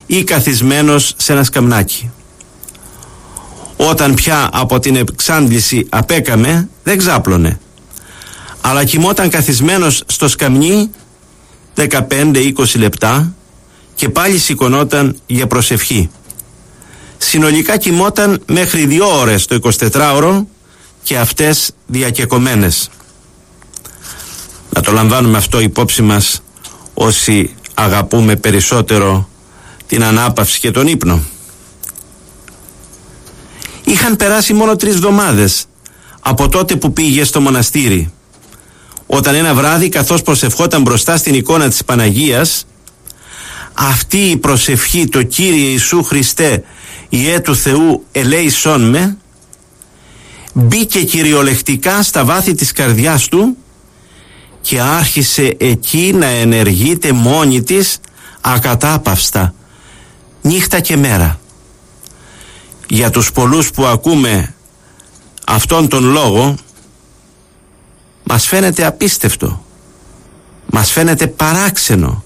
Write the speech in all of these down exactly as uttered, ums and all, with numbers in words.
ή καθισμένος σε ένα σκαμνάκι. Όταν πια από την εξάντληση απέκαμε, δεν ξάπλωνε, αλλά κοιμόταν καθισμένος στο σκαμνί δεκαπέντε με είκοσι λεπτά και πάλι σηκωνόταν για προσευχή. Συνολικά κοιμόταν μέχρι δύο ώρες το εικοσιτετράωρο και αυτές διακεκομένες. Να το λαμβάνουμε αυτό υπόψη μας όσοι αγαπούμε περισσότερο την ανάπαυση και τον ύπνο. Είχαν περάσει μόνο τρεις εβδομάδες από τότε που πήγε στο μοναστήρι, όταν ένα βράδυ, καθώς προσευχόταν μπροστά στην εικόνα της Παναγίας, αυτή η προσευχή, το Κύριε Ιησού Χριστέ, Ιε του Θεού ελέησόν με, μπήκε κυριολεκτικά στα βάθη της καρδιάς του και άρχισε εκεί να ενεργείται μόνη της ακατάπαυστα, νύχτα και μέρα. Για τους πολλούς που ακούμε αυτόν τον λόγο, μας φαίνεται απίστευτο, μας φαίνεται παράξενο.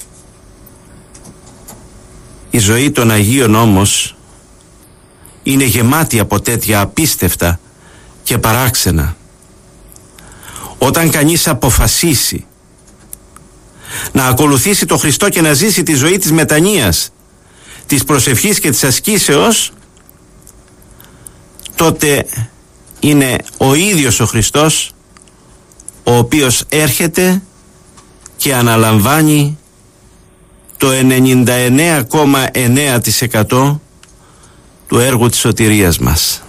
Η ζωή των Αγίων όμως είναι γεμάτη από τέτοια απίστευτα και παράξενα. Όταν κανείς αποφασίσει να ακολουθήσει το Χριστό και να ζήσει τη ζωή της μετανοίας, της προσευχής και της ασκήσεως, τότε είναι ο ίδιος ο Χριστός ο οποίος έρχεται και αναλαμβάνει το ενενήντα εννέα κόμμα εννέα τοις εκατό του έργου της σωτηρίας μας.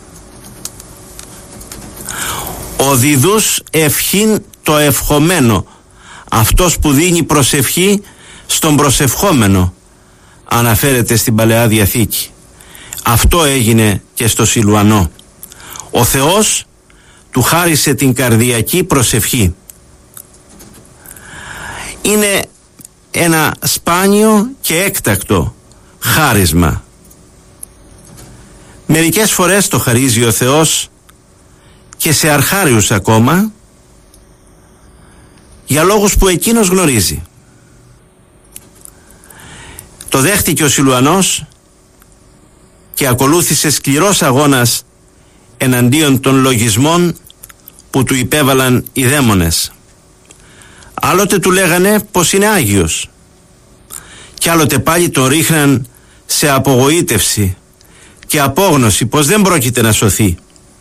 Ο διδούς ευχήν το ευχομένο, αυτός που δίνει προσευχή στον προσευχόμενο, αναφέρεται στην Παλαιά Διαθήκη. Αυτό έγινε και στο Σιλουανό. Ο Θεός του χάρισε την καρδιακή προσευχή. Είναι ένα σπάνιο και έκτακτο χάρισμα. Μερικές φορές το χαρίζει ο Θεός και σε αρχάριους ακόμα, για λόγους που εκείνος γνωρίζει. Το δέχτηκε ο Σιλουανός και ακολούθησε σκληρός αγώνας εναντίον των λογισμών που του υπέβαλαν οι δαίμονες. Άλλοτε του λέγανε πως είναι Άγιος και άλλοτε πάλι τον ρίχναν σε απογοήτευση και απόγνωση πως δεν πρόκειται να σωθεί.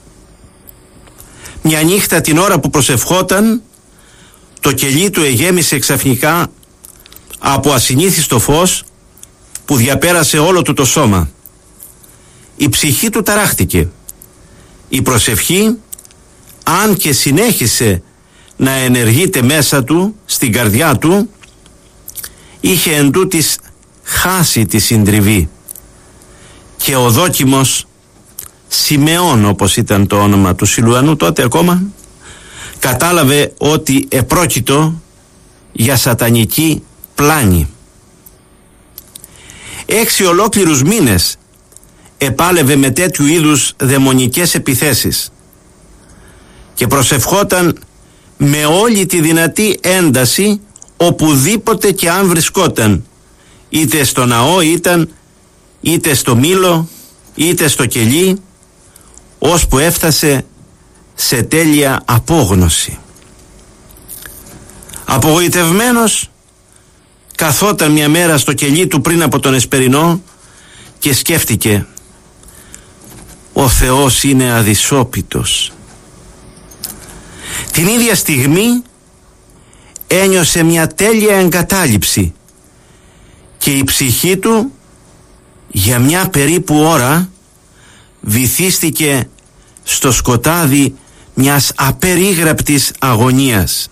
Μια νύχτα, την ώρα που προσευχόταν, το κελί του εγέμισε ξαφνικά από ασυνήθιστο φως που διαπέρασε όλο του το σώμα. Η ψυχή του ταράχτηκε. Η προσευχή, αν και συνέχισε να ενεργείται μέσα του, στην καρδιά του, είχε εντούτοις χάσει τη συντριβή και ο δόκιμος Σιμεών, όπως ήταν το όνομα του Σιλουανού τότε ακόμα, κατάλαβε ότι επρόκειτο για σατανική πλάνη. Έξι ολόκληρους μήνες επάλευε με τέτοιου είδους δαιμονικές επιθέσεις και προσευχόταν με όλη τη δυνατή ένταση οπουδήποτε και αν βρισκόταν, είτε στο ναό ήταν, είτε στο μήλο, είτε στο κελί, ώσπου έφτασε σε τέλεια απόγνωση. Απογοητευμένος καθόταν μια μέρα στο κελί του πριν από τον εσπερινό και σκέφτηκε, ο Θεός είναι αδυσόπιτος. Την ίδια στιγμή ένιωσε μια τέλεια εγκατάλειψη και η ψυχή του για μια περίπου ώρα βυθίστηκε στο σκοτάδι μιας απερίγραπτης αγωνίας.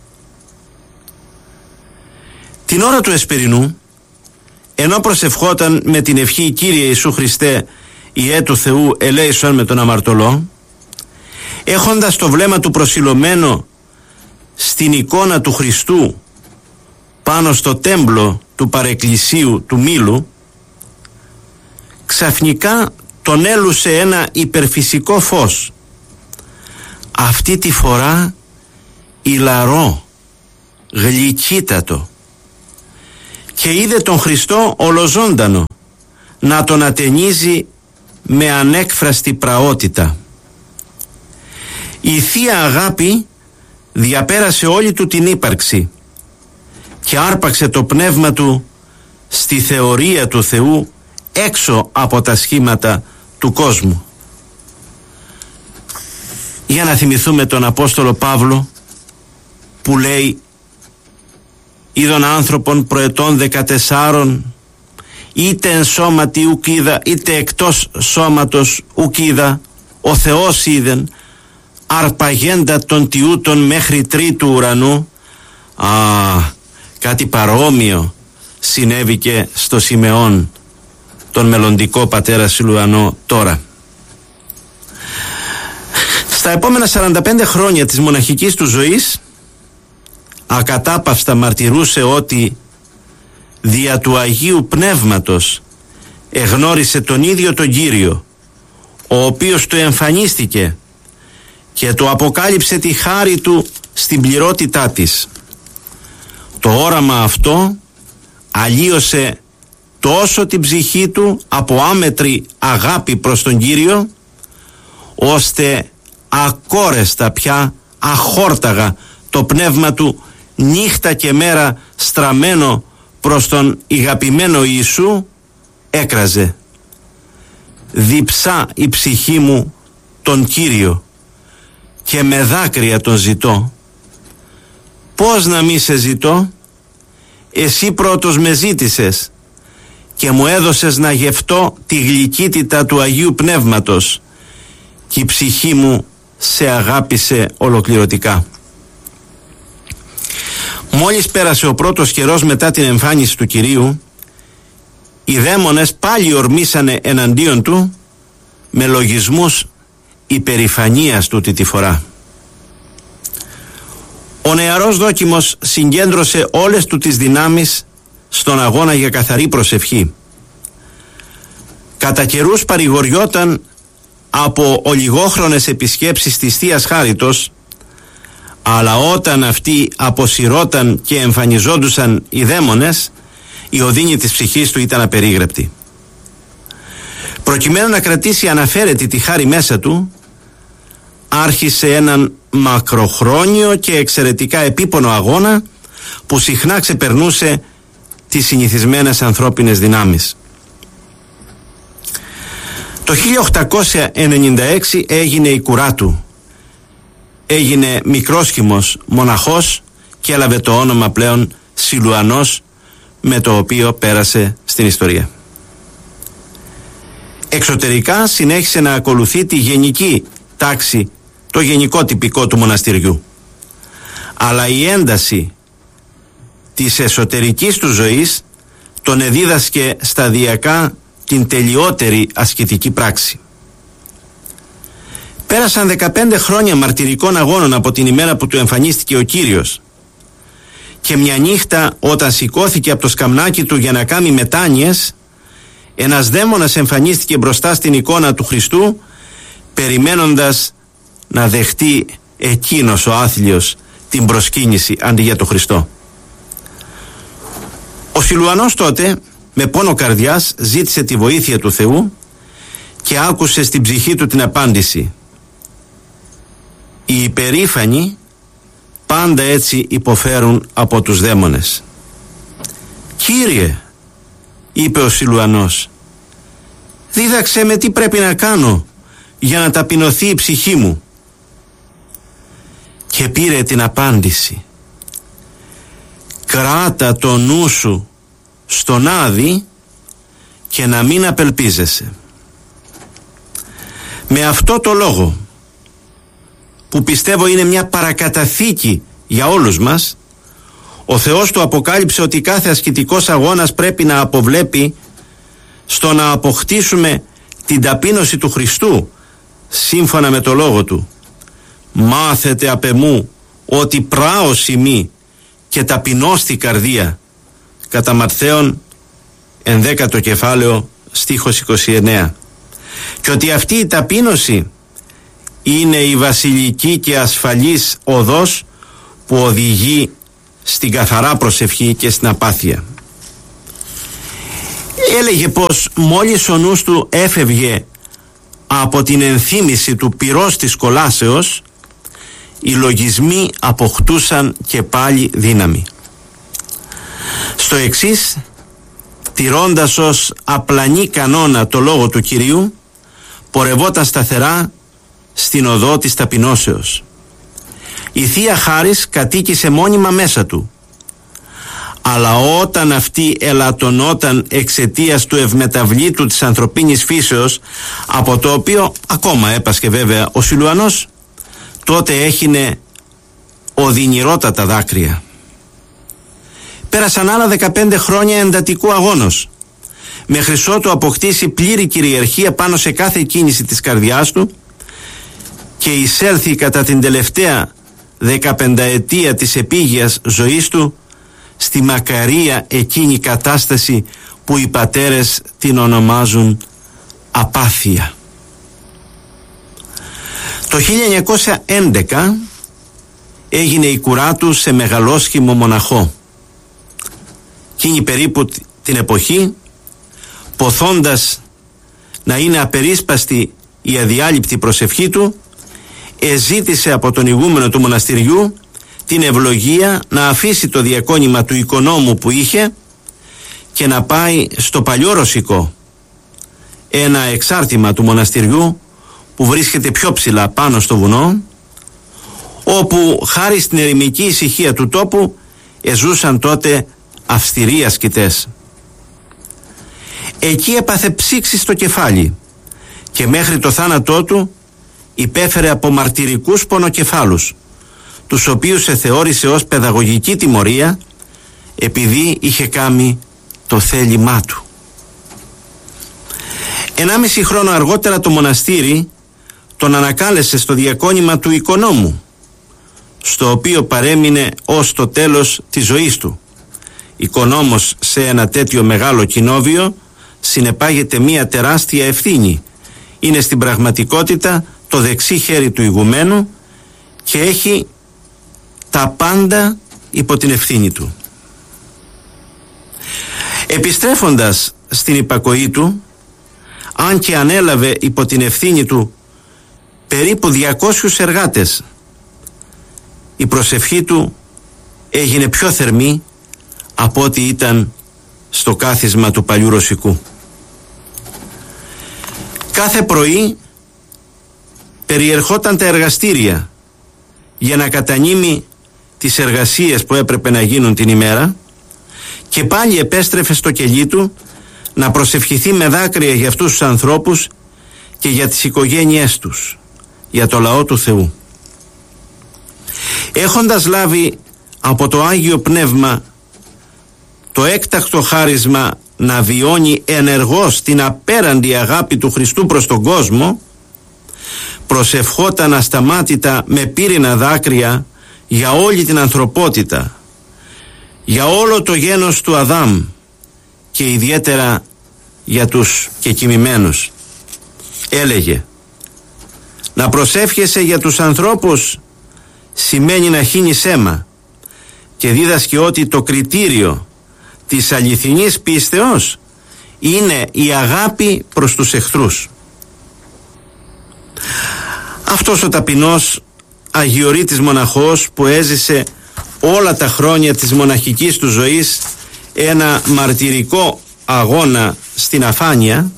Την ώρα του εσπερινού, ενώ προσευχόταν με την ευχή Κύριε Ιησού Χριστέ, Ιε του Θεού ελέησον με τον αμαρτωλό, έχοντας το βλέμμα του προσιλωμένο στην εικόνα του Χριστού πάνω στο τέμπλο του παρεκκλησίου του Μήλου, ξαφνικά τον έλουσε ένα υπερφυσικό φως, αυτή τη φορά ηλαρό, γλυκύτατο, και είδε τον Χριστό ολοζώντανο να τον ατενίζει με ανέκφραστη πραότητα. Η Θεία Αγάπη διαπέρασε όλη του την ύπαρξη και άρπαξε το πνεύμα του στη θεωρία του Θεού έξω από τα σχήματα του κόσμου. Για να θυμηθούμε τον Απόστολο Παύλο που λέει: είδον άνθρωπον προετών δεκατεσσάρων, είτε εν σώματι ουκ είδα, είτε εκτός σώματος ουκ είδα, ο Θεός είδεν, αρπαγέντα των τιούτων μέχρι τρίτου ουρανού. Α, κάτι παρόμοιο συνέβη και στο Σιμεών, τον μελλοντικό πατέρα Σιλουανό τώρα. Στα επόμενα σαράντα πέντε χρόνια της μοναχικής του ζωής ακατάπαυστα μαρτυρούσε ότι δια του Αγίου Πνεύματος εγνώρισε τον ίδιο τον Κύριο, ο οποίος του εμφανίστηκε και του αποκάλυψε τη χάρη του στην πληρότητά της. Το όραμα αυτό αλλίωσε τόσο την ψυχή του από άμετρη αγάπη προς τον Κύριο, ώστε ακόρεστα πια αχόρταγα το πνεύμα του νύχτα και μέρα στραμμένο προς τον ηγαπημένο Ιησού έκραζε: διψά η ψυχή μου τον Κύριο και με δάκρυα τον ζητώ. Πώς να μη σε ζητώ? Εσύ πρώτος με ζήτησες και μου έδωσες να γευτώ τη γλυκύτητα του Αγίου Πνεύματος και η ψυχή μου σε αγάπησε ολοκληρωτικά. Μόλις πέρασε ο πρώτος καιρός μετά την εμφάνιση του Κυρίου, οι δαίμονες πάλι ορμήσανε εναντίον του με λογισμούς υπερηφανίας τούτη τη φορά. Ο νεαρός δόκιμος συγκέντρωσε όλες του τις δυνάμεις στον αγώνα για καθαρή προσευχή. Κατά καιρούς παρηγοριόταν από ολιγόχρονες επισκέψεις της Θείας Χάριτος, αλλά όταν αυτοί αποσυρώταν και εμφανιζόντουσαν οι δαίμονες, η οδύνη της ψυχής του ήταν απερίγραπτη. Προκειμένου να κρατήσει αναφέρετη τη χάρη μέσα του, άρχισε έναν μακροχρόνιο και εξαιρετικά επίπονο αγώνα που συχνά ξεπερνούσε τις συνηθισμένες ανθρώπινες δυνάμεις. Το χίλια οκτακόσια ενενήντα έξι έγινε η κουρά του. Έγινε μικρόσχημος μοναχός και έλαβε το όνομα πλέον Σιλουανός, με το οποίο πέρασε στην ιστορία. Εξωτερικά συνέχισε να ακολουθεί τη γενική τάξη, το γενικό τυπικό του μοναστηριού. Αλλά η ένταση της εσωτερικής του ζωής τον εδίδασκε σταδιακά την τελειότερη ασκητική πράξη. Πέρασαν δεκαπέντε χρόνια μαρτυρικών αγώνων από την ημέρα που του εμφανίστηκε ο Κύριος, και μια νύχτα όταν σηκώθηκε από το σκαμνάκι του για να κάνει μετάνοιες, ένας δαίμονας εμφανίστηκε μπροστά στην εικόνα του Χριστού, περιμένοντας να δεχτεί εκείνος ο άθλιος την προσκύνηση αντί για τον Χριστό. Ο Σιλουανός τότε με πόνο καρδιάς ζήτησε τη βοήθεια του Θεού και άκουσε στην ψυχή του την απάντηση. Οι υπερήφανοι πάντα έτσι υποφέρουν από τους δαίμονες. «Κύριε», είπε ο Σιλουανός, «δίδαξέ με τι πρέπει να κάνω για να ταπεινωθεί η ψυχή μου». Και πήρε την απάντηση. «Κράτα το νου σου στον Άδη και να μην απελπίζεσαι». Με αυτό το λόγο, που πιστεύω είναι μια παρακαταθήκη για όλους μας, ο Θεός του αποκάλυψε ότι κάθε ασκητικός αγώνας πρέπει να αποβλέπει στο να αποκτήσουμε την ταπείνωση του Χριστού σύμφωνα με το λόγο του. «Μάθετε απ' εμού ότι πράος ημί και ταπεινώστη καρδία», κατά Ματθαίον ενδέκατο κεφάλαιο στίχος είκοσι εννέα, και ότι αυτή η ταπείνωση είναι η βασιλική και ασφαλής οδός που οδηγεί στην καθαρά προσευχή και στην απάθεια. έλεγε πως μόλις ο νους του έφευγε από την ενθύμηση του πυρός της κολάσεως, οι λογισμοί αποκτούσαν και πάλι δύναμη. Στο εξής, τηρώντας ως απλανή κανόνα το λόγο του Κυρίου, πορευόταν σταθερά στην οδό της ταπεινώσεως. Η Θεία Χάρις κατοίκησε μόνιμα μέσα του, αλλά όταν αυτή ελαττωνόταν εξαιτίας του ευμεταβλήτου της ανθρωπίνης φύσεως, από το οποίο ακόμα έπασχε βέβαια ο Σιλουανός, τότε έχινε οδυνηρότατα δάκρυα. Πέρασαν άλλα δεκαπέντε χρόνια εντατικού αγώνος, μέχρι ότου αποκτήσει πλήρη κυριαρχία πάνω σε κάθε κίνηση της καρδιάς του και εισέλθει κατά την τελευταία δεκαπενταετία της επίγειας ζωής του στη μακαρία εκείνη κατάσταση που οι πατέρες την ονομάζουν απάθεια. Το χίλια εννιακόσια έντεκα έγινε η κουρά του σε μεγαλόσχημο μοναχό. Εκείνη περίπου την εποχή, ποθώντας να είναι απερίσπαστη η αδιάλειπτη προσευχή του, εζήτησε από τον ηγούμενο του μοναστηριού την ευλογία να αφήσει το διακόνημα του οικονόμου που είχε και να πάει στο παλιό Ρωσικό, ένα εξάρτημα του μοναστηριού που βρίσκεται πιο ψηλά πάνω στο βουνό, όπου χάρη στην ερημική ησυχία του τόπου εζούσαν τότε αυστηροί ασκητές. Εκεί έπαθε ψήξη στο κεφάλι και μέχρι το θάνατό του υπέφερε από μαρτυρικούς πονοκεφάλους, τους οποίους εθεώρησε ως παιδαγωγική τιμωρία επειδή είχε κάνει το θέλημά του. Ενάμιση χρόνο αργότερα το μοναστήρι τον ανακάλεσε στο διακόνημα του οικονόμου, στο οποίο παρέμεινε ως το τέλος της ζωής του. Οικονόμος σε ένα τέτοιο μεγάλο κοινόβιο συνεπάγεται μία τεράστια ευθύνη. Είναι στην πραγματικότητα το δεξί χέρι του ηγουμένου και έχει τα πάντα υπό την ευθύνη του. Επιστρέφοντας στην υπακοή του, αν και ανέλαβε υπό την ευθύνη του περίπου διακόσιους εργάτες, η προσευχή του έγινε πιο θερμή από ό,τι ήταν στο κάθισμα του παλιού Ρωσικού. Κάθε πρωί περιερχόταν τα εργαστήρια για να κατανείμει τις εργασίες που έπρεπε να γίνουν την ημέρα και πάλι επέστρεφε στο κελί του να προσευχηθεί με δάκρυα για αυτούς τους ανθρώπους και για τις οικογένειές τους, για το λαό του Θεού. Έχοντας λάβει από το Άγιο Πνεύμα το έκτακτο χάρισμα να βιώνει ενεργώς την απέραντη αγάπη του Χριστού προς τον κόσμο, προσευχόταν ασταμάτητα με πύρινα δάκρυα για όλη την ανθρωπότητα, για όλο το γένος του Αδάμ και ιδιαίτερα για τους κεκοιμημένους. Έλεγε: να προσεύχεσαι για τους ανθρώπους σημαίνει να χύνεις αίμα, και δίδασκε ότι το κριτήριο της αληθινής πίστεως είναι η αγάπη προς τους εχθρούς. Αυτός ο ταπεινός αγιορείτης μοναχός που έζησε όλα τα χρόνια της μοναχικής του ζωής ένα μαρτυρικό αγώνα στην αφάνεια,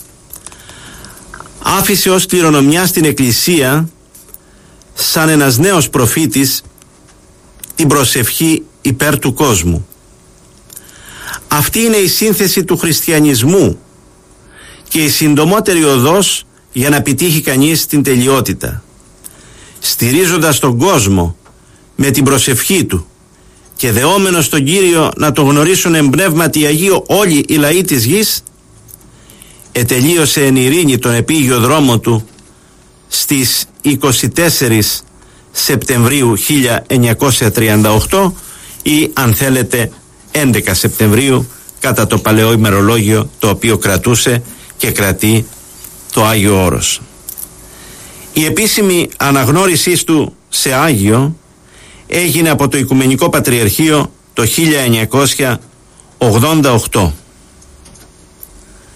άφησε ως κληρονομιά στην Εκκλησία, σαν ένας νέος προφήτης, την προσευχή υπέρ του κόσμου. Αυτή είναι η σύνθεση του χριστιανισμού και η συντομότερη οδός για να επιτύχει κανείς την τελειότητα. Στηρίζοντας τον κόσμο με την προσευχή του και δεόμενος τον Κύριο να τον γνωρίσουν εμπνεύματι Αγίο όλοι οι λαοί της γης, ετελείωσε εν ειρήνη τον επίγειο δρόμο του στις είκοσι τέσσερις Σεπτεμβρίου χίλια εννιακόσια τριάντα οκτώ ή, αν θέλετε, έντεκα Σεπτεμβρίου κατά το παλαιό ημερολόγιο, το οποίο κρατούσε και κρατεί το Άγιο Όρος. Η επίσημη αναγνώρισή του σε Άγιο έγινε από το Οικουμενικό Πατριαρχείο το χίλια εννιακόσια ογδόντα οκτώ.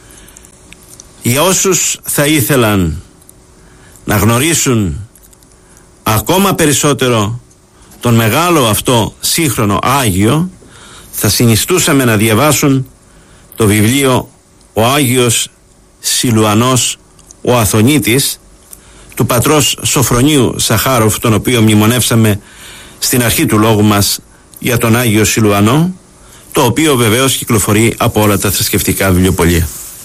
Για όσους θα ήθελαν να γνωρίσουν ακόμα περισσότερο τον μεγάλο αυτό σύγχρονο Άγιο, θα συνιστούσαμε να διαβάσουν το βιβλίο «Ο Άγιος Σιλουανός ο Αθωνίτης» του πατρός Σοφρονίου Σαχάροφ, τον οποίο μνημονεύσαμε στην αρχή του λόγου μας για τον Άγιο Σιλουανό, το οποίο βεβαίως κυκλοφορεί από όλα τα θρησκευτικά βιβλιοπωλεία.